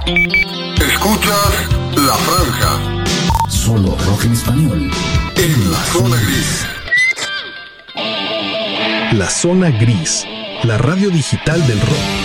Escuchas La Franja. Solo rock en español. En la zona gris. La Zona Gris, la radio digital del rock.